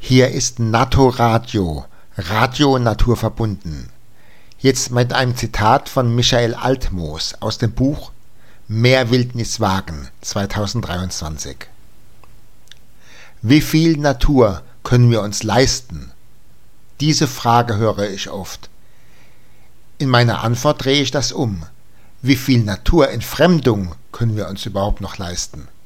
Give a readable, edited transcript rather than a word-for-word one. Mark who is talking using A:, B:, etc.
A: Hier ist Naturadio, Radio naturverbunden. Jetzt mit einem Zitat von Michael Altmoos aus dem Buch Mehr Wildnis wagen, 2023. Wie viel Natur können wir uns leisten? Diese Frage höre ich oft. In meiner Antwort drehe ich das um. Wie viel Naturentfremdung können wir uns überhaupt noch leisten?